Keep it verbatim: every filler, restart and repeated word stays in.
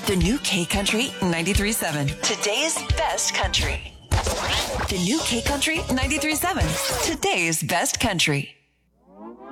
The new K Country ninety-three point seven. Today's best country. The new K Country ninety-three point seven. Today's best country.